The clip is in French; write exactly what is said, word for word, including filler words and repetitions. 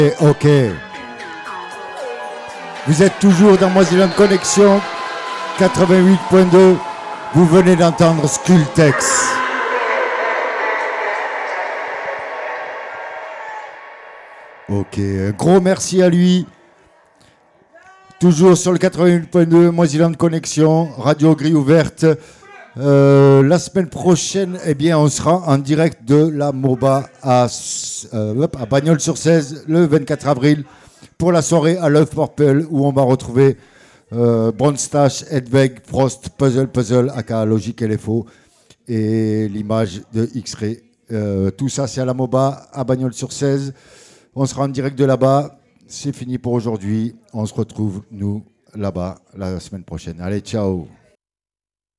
Et ok. Vous êtes toujours dans Moisilland Connexion quatre-vingt-huit point deux. Vous venez d'entendre Skultex. Ok, un gros merci à lui. Toujours sur le quatre-vingt-huit point deux, Moisilland Connexion, Radio Grille Ouverte. Euh, la semaine prochaine, eh bien, on sera en direct de la MOBA à, euh, à Bagnols-sur-Cèze le vingt-quatre avril pour la soirée à Love Purple où on va retrouver euh, Bronstache, Edweg, Frost, Puzzle, Puzzle, aka Logique L F O et l'image de X-Ray. Euh, tout ça, c'est à la MOBA à Bagnols-sur-Cèze. On sera en direct de là-bas. C'est fini pour aujourd'hui. On se retrouve, nous, là-bas, la semaine prochaine. Allez, ciao!